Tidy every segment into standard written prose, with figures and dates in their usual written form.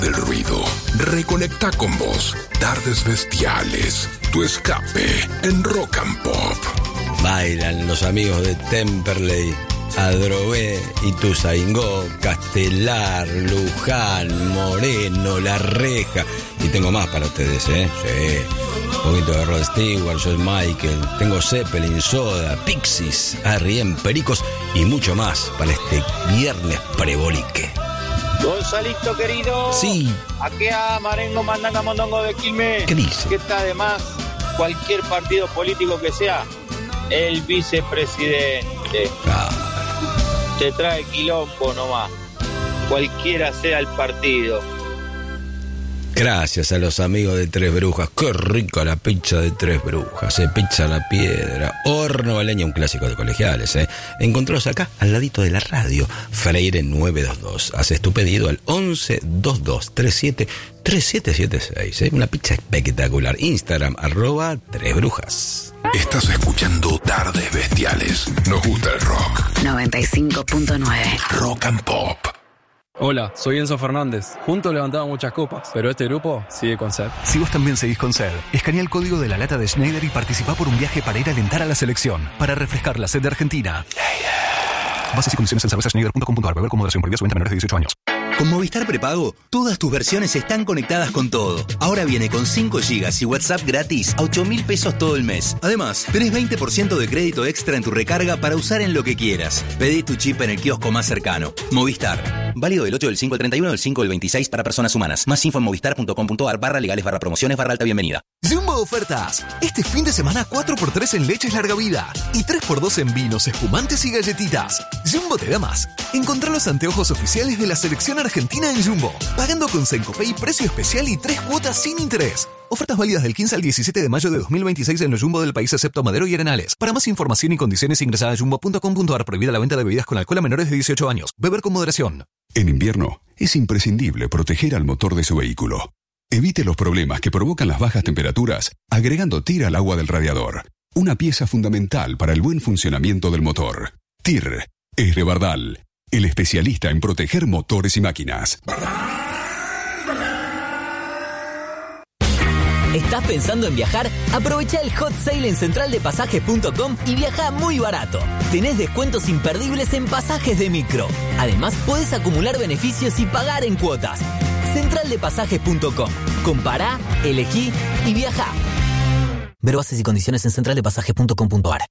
del ruido. Reconecta con vos. Tardes Bestiales. Tu escape en Rock and Pop. Bailan los amigos de Temperley, Adrogué, Ituzaingó, Castelar, Luján, Moreno, La Reja. Y tengo más para ustedes, ¿eh? Sí. Un poquito de Rod Stewart, George Michael. Tengo Zeppelin, Soda, Pixies, R.E.M., Pericos y mucho más para este viernes prebolique. Gonzalito querido. Sí. Aquí a Marengo, Mandanga, Mondongo de Quilmes. ¿Qué dice? Que está además cualquier partido político que sea, el vicepresidente. Te trae quilombo nomás, cualquiera sea el partido. Gracias a los amigos de Tres Brujas. Qué rica la pizza de Tres Brujas, pizza a la piedra, horno a leña, un clásico de colegiales, Encontralos acá, al ladito de la radio, Freire 922. Haces tu pedido al 11 22 37 3776, Una pizza espectacular. Instagram, @Tres Brujas. Estás escuchando Tardes Bestiales. Nos gusta el rock. 95.9 Rock and Pop. Hola, soy Enzo Fernández. Juntos levantamos muchas copas, pero este grupo sigue con sed. Si vos también seguís con sed, escanea el código de la lata de Schneider y participá por un viaje para ir a alentar a la selección, para refrescar la sed de Argentina. Bases y condiciones en cervezaschneider.com.ar. Beber con moderación. Prohibida su venta a menores de 18 años. Con Movistar Prepago, todas tus versiones están conectadas con todo. Ahora viene con 5 GB y WhatsApp gratis a 8.000 pesos todo el mes. Además, tenés 20% de crédito extra en tu recarga para usar en lo que quieras. Pedí tu chip en el kiosco más cercano. Movistar. Válido del 8 del 5 al 31 del 5 del 26 para personas humanas. Más info en movistar.com.ar/legales/promociones/alta bienvenida. Jumbo Ofertas. Este fin de semana 4x3 en leches larga vida y 3x2 en vinos, espumantes y galletitas. Jumbo te da más. Encontrá los anteojos oficiales de la selección argentina en Jumbo, pagando con Sencopay, precio especial y 3 cuotas sin interés. Ofertas válidas del 15 al 17 de mayo de 2026 en los Jumbo del país excepto Madero y Arenales. Para más información y condiciones ingresada a jumbo.com.ar. Prohibida la venta de bebidas con alcohol a menores de 18 años. Beber con moderación. En invierno es imprescindible proteger al motor de su vehículo. Evite los problemas que provocan las bajas temperaturas agregando TIR al agua del radiador. Una pieza fundamental para el buen funcionamiento del motor. TIR es de Bardal, el especialista en proteger motores y máquinas. ¿Estás pensando en viajar? Aprovecha el hot sale en centraldepasajes.com y viaja muy barato. Tenés descuentos imperdibles en pasajes de micro. Además, podés acumular beneficios y pagar en cuotas. Centraldepasajes.com. Compará, elegí y viajá. Ver bases y condiciones en centraldepasajes.com.ar.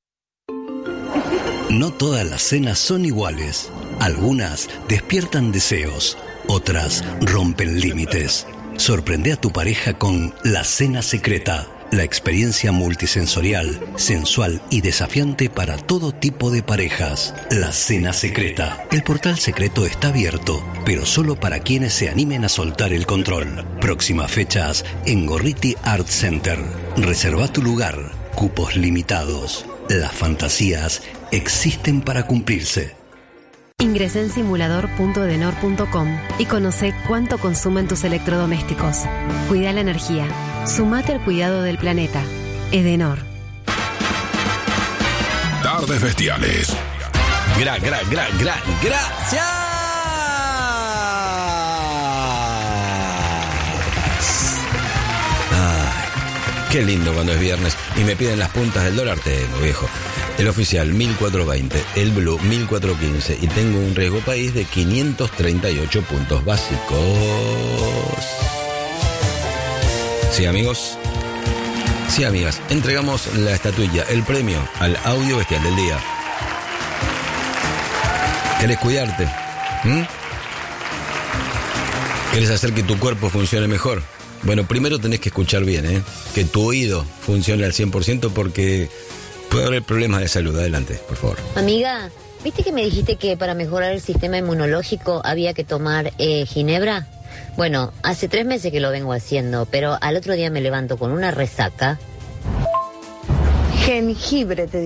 No todas las cenas son iguales. Algunas despiertan deseos, otras rompen límites. Sorprende a tu pareja con La Cena Secreta, la experiencia multisensorial, sensual y desafiante para todo tipo de parejas. La Cena Secreta. El portal secreto está abierto, pero solo para quienes se animen a soltar el control. Próximas fechas en Gorriti Art Center. Reserva tu lugar. Cupos limitados. Las fantasías existen para cumplirse. Ingresá en simulador.edenor.com y conoce cuánto consumen tus electrodomésticos. Cuida la energía. Sumate al cuidado del planeta. Edenor. Tardes Bestiales. Gracias. Qué lindo cuando es viernes y me piden las puntas del dólar. Tengo, viejo. El oficial 1420, el blue 1415 y tengo un riesgo país de 538 puntos básicos. Sí, amigos. Sí, amigas. Entregamos la estatuilla, el premio al audio bestial del día. ¿Querés cuidarte? ¿Querés hacer que tu cuerpo funcione mejor? Bueno, primero tenés que escuchar bien, que tu oído funcione al 100% porque puede haber problemas de salud. Adelante, por favor. Amiga, ¿viste que me dijiste que para mejorar el sistema inmunológico había que tomar ginebra? Bueno, hace 3 meses que lo vengo haciendo, pero al otro día me levanto con una resaca. Jengibre, te